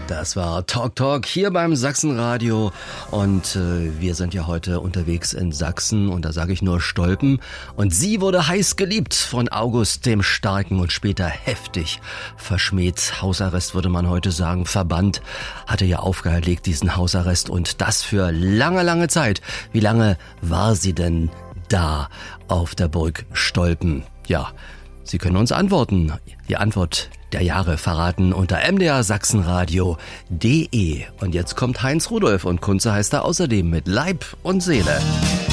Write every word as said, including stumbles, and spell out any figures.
Das war Talk Talk hier beim Sachsenradio und äh, wir sind ja heute unterwegs in Sachsen und da sage ich nur Stolpen und sie wurde heiß geliebt von August dem Starken und später heftig verschmäht. Hausarrest würde man heute sagen, verbannt, hatte ja aufgelegt diesen Hausarrest und das für lange, lange Zeit. Wie lange war sie denn da auf der Burg Stolpen? Ja, Sie können uns antworten. Die Antwort der Jahre verraten unter m d r sachsenradio punkt d e. Und jetzt kommt Heinz Rudolf und Kunze heißt er außerdem mit Leib und Seele.